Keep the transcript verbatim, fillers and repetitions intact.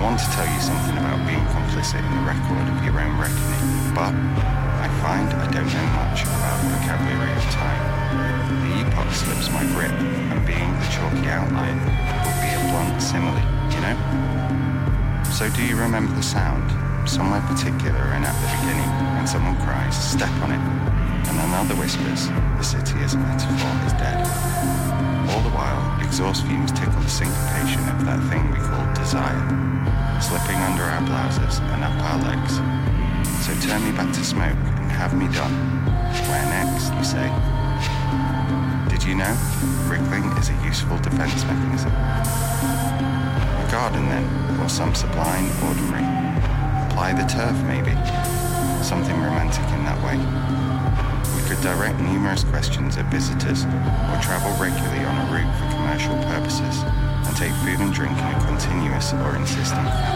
want to tell you something about being complicit in the record of your own reckoning, but I find I don't know much about the vocabulary of time. The epoch slips my grip, and being the chalky outline would be a blunt simile, you know? So do you remember the sound, somewhere particular and at the beginning, when someone cries, step on it, and another whispers, the city as a metaphor is dead. All the while, exhaust fumes tickle the syncopation of that thing we call desire, slipping under our blouses and up our legs. So turn me back to smoke and have me done. Where next, you say? Did you know? Wriggling is a useful defense mechanism. A garden then, or some sublime ordinary. Apply the turf maybe. Something romantic in that way. We could direct numerous questions at visitors or travel regularly on a route for commercial purposes and take food and drink in a continuous or insistent